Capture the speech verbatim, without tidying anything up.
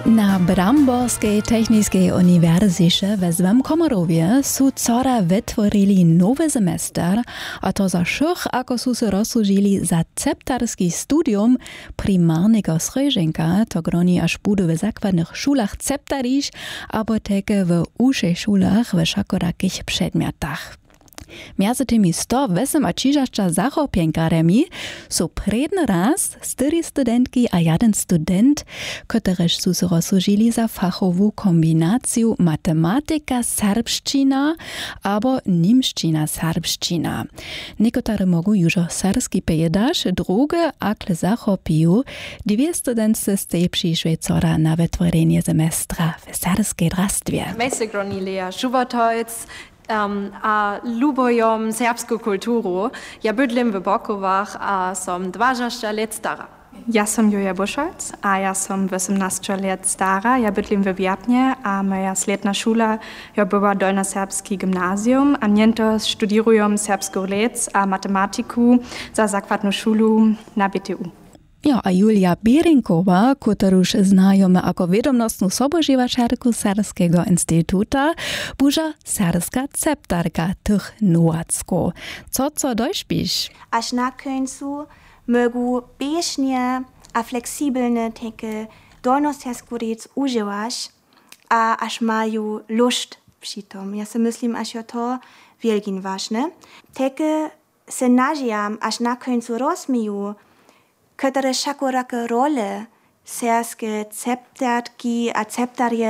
Na Bramborskiej Technicznej Uniwersycie we Złym Komorowie su cora wytworili nowy semester, a to za szych, ako su se rozsłužili za ceptarski studium primarnego sreženka, to groni aż budu w zakładnych szulach ceptariš, abo teke w uszej szulach w szakorakich przedmiotach. Między tymi sto ośmdziesięcioma zachopienkarami są predny raz cztery studentki a jeden student, któreż su se rozsłužili za fachową kombinację matematyka serbszczyna albo niemszczyna serbszczyna. Niektóre mogą już serski pejdaż, drugie akle zachopiją. Dwie studentce z tej przyszłej cora na wytworzenie semestra w serskiej drastwie. Mejsegroni Lea Žubotojc, Um, a lubojom serbsku kulturu. Ja bydlim w Bokowach, a som dwadzieścia lat stara. Ja som Julia Buschholz, a ja som osiemnaście lat stara. Ja bydlim w Wiapnie, a moja sletna szula ja była dolnoserbski gimnazjum, a niento studirujem serbsku lec a matematiku za zakładną szulu na B T U. Ja, a Julia Bierinkowa, któruż znajome jako wiadomostną sobożywaczarku Serskiego Instytuta, buża serska ceptarka tych nuacko. Co co dośpisz? Aż na końcu mogą bieżnie a fleksibelne takie dolnosersku rec używać, a aż mają lust przy tym. Ja sobie myślę, aż je to wielkin ważne. Takie se nadziejam, aż na końcu rozumieją, które szakorake role serskie ceptarki a ceptarje